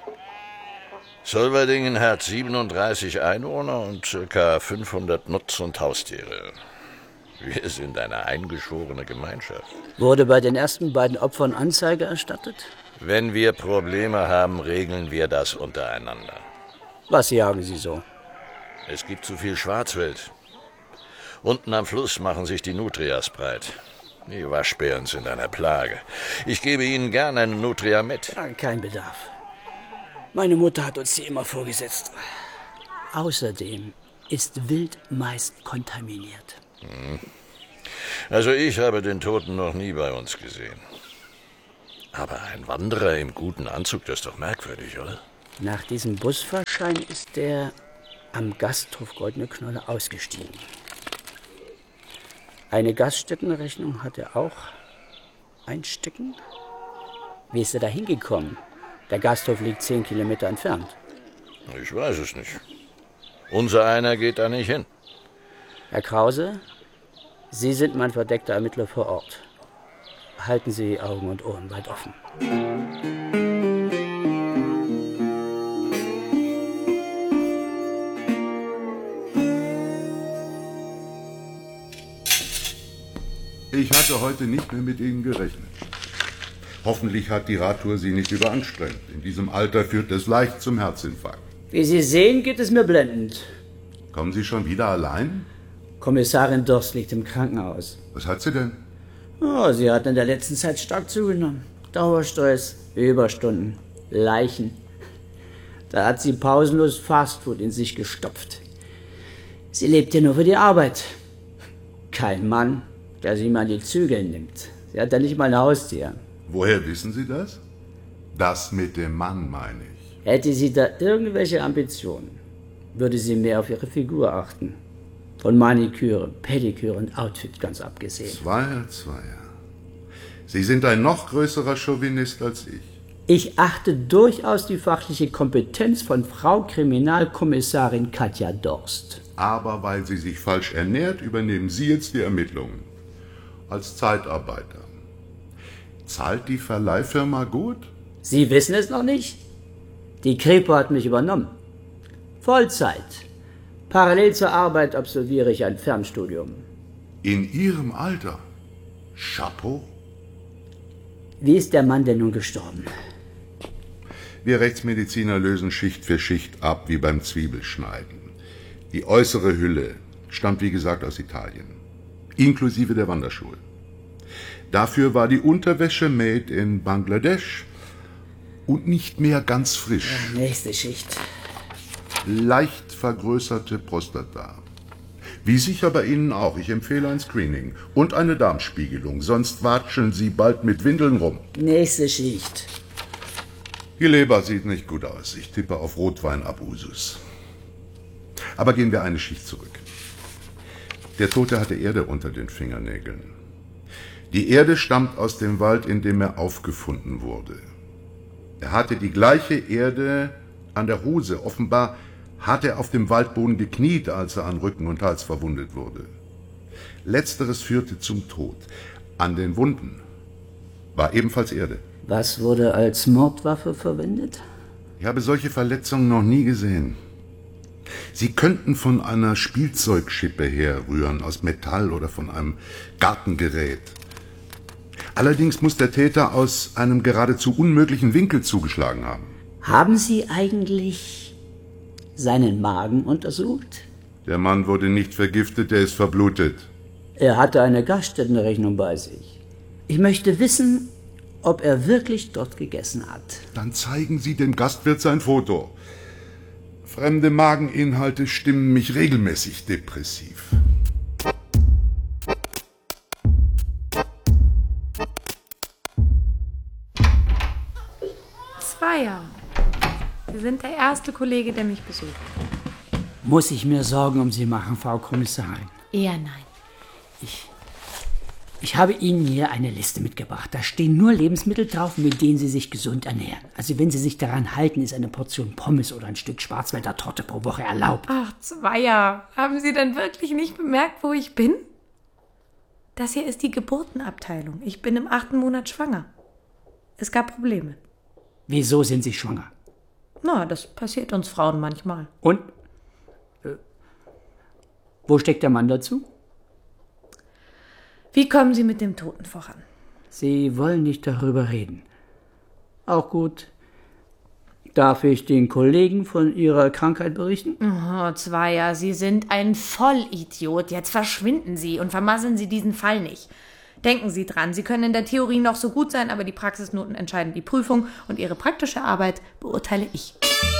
Solverdingen hat 37 Einwohner und ca. 500 Nutz- und Haustiere. Wir sind eine eingeschworene Gemeinschaft. Wurde bei den ersten beiden Opfern Anzeige erstattet? Wenn wir Probleme haben, regeln wir das untereinander. Was jagen Sie so? Es gibt zu viel Schwarzwild. Unten am Fluss machen sich die Nutrias breit. Die Waschbären sind eine Plage. Ich gebe Ihnen gerne eine Nutria mit. Kein Bedarf. Meine Mutter hat uns die immer vorgesetzt. Außerdem ist Wild meist kontaminiert. Also ich habe den Toten noch nie bei uns gesehen. Aber ein Wanderer im guten Anzug, das ist doch merkwürdig, oder? Nach diesem Busfahrschein ist der am Gasthof Goldene Knolle ausgestiegen. Eine Gaststättenrechnung hat er auch einstecken. Wie ist er da hingekommen? Der Gasthof liegt 10 Kilometer entfernt. Ich weiß es nicht. Unser einer geht da nicht hin. Herr Krause, Sie sind mein verdeckter Ermittler vor Ort. Halten Sie Augen und Ohren weit offen. Ich hatte heute nicht mehr mit Ihnen gerechnet. Hoffentlich hat die Radtour Sie nicht überanstrengt. In diesem Alter führt es leicht zum Herzinfarkt. Wie Sie sehen, geht es mir blendend. Kommen Sie schon wieder allein? Kommissarin Dorst liegt im Krankenhaus. Was hat sie denn? Oh, sie hat in der letzten Zeit stark zugenommen. Dauerstress, Überstunden, Leichen. Da hat sie pausenlos Fastfood in sich gestopft. Sie lebt ja nur für die Arbeit. Kein Mann, der sie mal die Zügel nimmt. Sie hat ja nicht mal ein Haustier. Woher wissen Sie das? Das mit dem Mann, meine ich. Hätte sie da irgendwelche Ambitionen, würde sie mehr auf ihre Figur achten. Von Maniküre, Pediküre und Outfit ganz abgesehen. Zweier. Sie sind ein noch größerer Chauvinist als ich. Ich achte durchaus die fachliche Kompetenz von Frau Kriminalkommissarin Katja Dorst. Aber weil sie sich falsch ernährt, übernehmen Sie jetzt die Ermittlungen. Als Zeitarbeiter. Zahlt die Verleihfirma gut? Sie wissen es noch nicht? Die Kripo hat mich übernommen. Vollzeit. Parallel zur Arbeit absolviere ich ein Fernstudium. In Ihrem Alter? Chapeau. Wie ist der Mann denn nun gestorben? Wir Rechtsmediziner lösen Schicht für Schicht ab, wie beim Zwiebelschneiden. Die äußere Hülle stammt, wie gesagt, aus Italien. Inklusive der Wanderschuhe. Dafür war die Unterwäsche made in Bangladesch und nicht mehr ganz frisch. Nächste Schicht. Leicht vergrößerte Prostata. Wie sicher bei Ihnen auch. Ich empfehle ein Screening und eine Darmspiegelung, sonst watscheln Sie bald mit Windeln rum. Nächste Schicht. Die Leber sieht nicht gut aus. Ich tippe auf Rotwein ab Usus. Aber gehen wir eine Schicht zurück. Der Tote hatte Erde unter den Fingernägeln. Die Erde stammt aus dem Wald, in dem er aufgefunden wurde. Er hatte die gleiche Erde an der Hose. Offenbar hat er auf dem Waldboden gekniet, als er an Rücken und Hals verwundet wurde. Letzteres führte zum Tod. An den Wunden war ebenfalls Erde. Was wurde als Mordwaffe verwendet? Ich habe solche Verletzungen noch nie gesehen. Sie könnten von einer Spielzeugschippe herrühren, aus Metall oder von einem Gartengerät. Allerdings muss der Täter aus einem geradezu unmöglichen Winkel zugeschlagen haben. Haben Sie eigentlich seinen Magen untersucht? Der Mann wurde nicht vergiftet, er ist verblutet. Er hatte eine Gaststättenrechnung bei sich. Ich möchte wissen, ob er wirklich dort gegessen hat. Dann zeigen Sie dem Gastwirt sein Foto. Fremde Mageninhalte stimmen mich regelmäßig depressiv. Zweier. Sie sind der erste Kollege, der mich besucht. Muss ich mir Sorgen um Sie machen, Frau Kommissarin? Eher nein. Ich habe Ihnen hier eine Liste mitgebracht. Da stehen nur Lebensmittel drauf, mit denen Sie sich gesund ernähren. Also wenn Sie sich daran halten, ist eine Portion Pommes oder ein Stück Schwarzwälder Torte pro Woche erlaubt. Ach, Zweier. Haben Sie denn wirklich nicht bemerkt, wo ich bin? Das hier ist die Geburtenabteilung. Ich bin im 8. Monat schwanger. Es gab Probleme. Wieso sind Sie schwanger? Na, das passiert uns Frauen manchmal. Und? Wo steckt der Mann dazu? Wie kommen Sie mit dem Toten voran? Sie wollen nicht darüber reden. Auch gut. Darf ich den Kollegen von Ihrer Krankheit berichten? Oh, Zweier, Sie sind ein Vollidiot. Jetzt verschwinden Sie und vermasseln Sie diesen Fall nicht. Denken Sie dran, Sie können in der Theorie noch so gut sein, aber die Praxisnoten entscheiden die Prüfung und Ihre praktische Arbeit beurteile ich.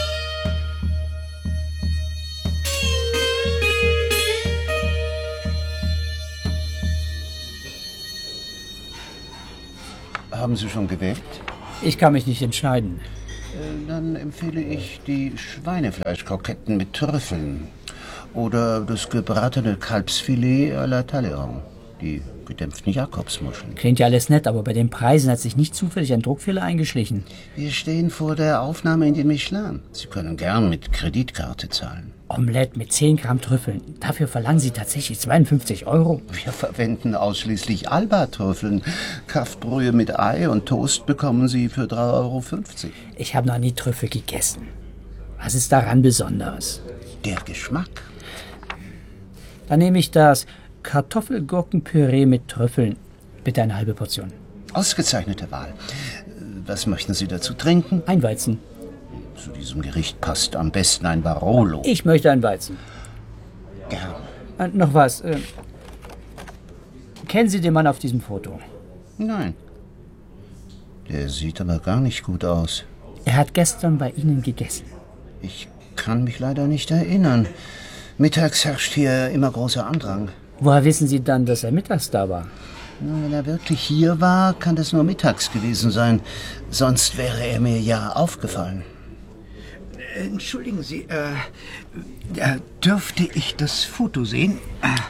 Haben Sie schon gewählt? Ich kann mich nicht entscheiden. Dann empfehle ich die Schweinefleischkroketten mit Trüffeln oder das gebratene Kalbsfilet à la Talleyrand, die gedämpften Jakobsmuscheln. Klingt ja alles nett, aber bei den Preisen hat sich nicht zufällig ein Druckfehler eingeschlichen. Wir stehen vor der Aufnahme in den Michelin. Sie können gern mit Kreditkarte zahlen. Omelette mit 10 Gramm Trüffeln. Dafür verlangen Sie tatsächlich 52 €? Wir verwenden ausschließlich Alba-Trüffeln. Kaffbrühe mit Ei und Toast bekommen Sie für 3,50 €. Ich habe noch nie Trüffel gegessen. Was ist daran Besonderes? Der Geschmack. Dann nehme ich das Kartoffelgurkenpüree mit Trüffeln. Bitte eine halbe Portion. Ausgezeichnete Wahl. Was möchten Sie dazu trinken? Ein Weizen. Zu diesem Gericht passt am besten ein Barolo. Ich möchte ein Weizen. Gern. Noch was. Kennen Sie den Mann auf diesem Foto? Nein. Der sieht aber gar nicht gut aus. Er hat gestern bei Ihnen gegessen. Ich kann mich leider nicht erinnern. Mittags herrscht hier immer großer Andrang. Woher wissen Sie dann, dass er mittags da war? Nun, wenn er wirklich hier war, kann das nur mittags gewesen sein. Sonst wäre er mir ja aufgefallen. Entschuldigen Sie, dürfte ich das Foto sehen?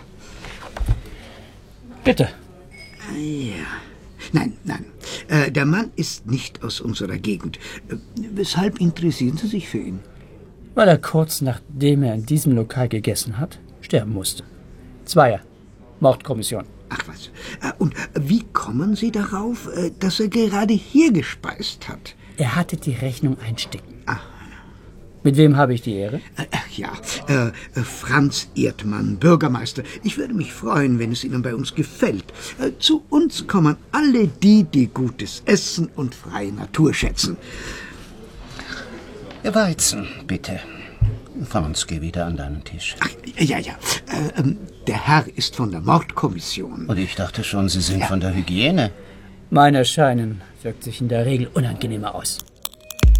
Bitte. Ja. Nein. Der Mann ist nicht aus unserer Gegend. Weshalb interessieren Sie sich für ihn? Weil er kurz nachdem er in diesem Lokal gegessen hat, sterben musste. Zweier. Mordkommission. Ach was. Und wie kommen Sie darauf, dass er gerade hier gespeist hat? Er hatte die Rechnung einstecken. Ach. Mit wem habe ich die Ehre? Franz Erdmann, Bürgermeister. Ich würde mich freuen, wenn es Ihnen bei uns gefällt. Zu uns kommen alle die gutes Essen und freie Natur schätzen. Weizen, bitte. Franz, geh wieder an deinen Tisch. Ach, ja. Der Herr ist von der Mordkommission. Und ich dachte schon, Sie sind von der Hygiene. Mein Erscheinen wirkt sich in der Regel unangenehmer aus.